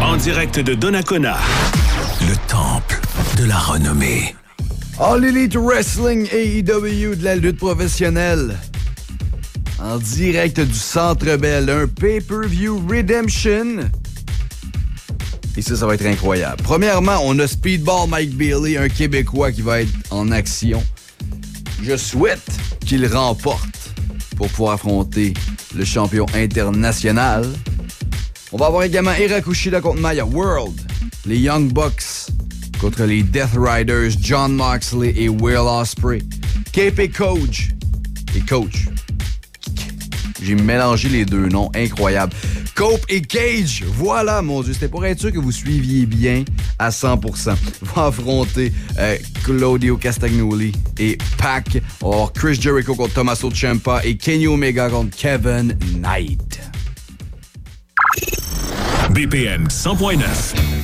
En direct de Donnacona. Le temple de la renommée. All Elite Wrestling AEW de la lutte professionnelle. En direct du Centre Bell, un pay-per-view Redemption. Et ça va être incroyable. Premièrement, on a Speedball Mike Bailey, un Québécois qui va être en action. Je souhaite qu'il remporte pour pouvoir affronter le champion international. On va avoir également Hira Kushida contre Maya World, les Young Bucks contre les Death Riders, John Moxley et Will Ospreay. Cape et Coach. J'ai mélangé les deux noms, incroyable. Cope et Cage, voilà, mon Dieu, c'était pour être sûr que vous suiviez bien à 100%. Va affronter Claudio Castagnoli et Pac. On va avoir Chris Jericho contre Tommaso Ciampa et Kenny Omega contre Kevin Knight. BPM 100.9.